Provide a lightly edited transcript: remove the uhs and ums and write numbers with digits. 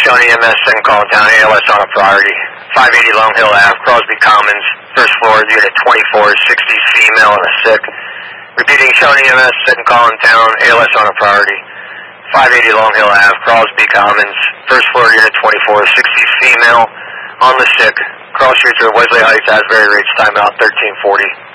Shawnee EMS, second call in town, ALS on a priority. 580 Long Hill Ave, Crosby Commons, first floor, unit 24, 60 female and a sick. Repeating, Shawnee EMS, second call in town, ALS on a priority. 580 Long Hill Ave, Crosby Commons, first floor, unit 24, 60 female on the sick. Cross streets are Wesley Heights, Asbury Ridge, timeout 1340.